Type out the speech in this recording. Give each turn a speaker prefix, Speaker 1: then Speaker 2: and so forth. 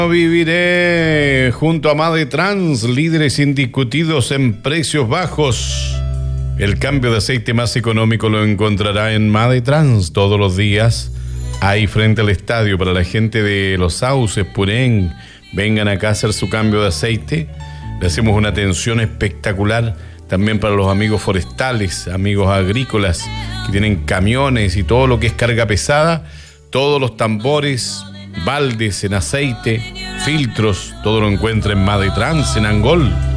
Speaker 1: Viviré junto a Madetrans, líderes indiscutidos en precios bajos. El cambio de aceite más económico lo encontrará en Madetrans todos los días, ahí frente al estadio. Para la gente de Los Sauces, Purén, vengan acá a hacer su cambio de aceite. Le hacemos una atención espectacular. También para los amigos forestales, amigos agrícolas que tienen camiones y todo lo que es carga pesada, todos los tambores, baldes en aceite, filtros, todo lo encuentra en Madetrans, en Angol.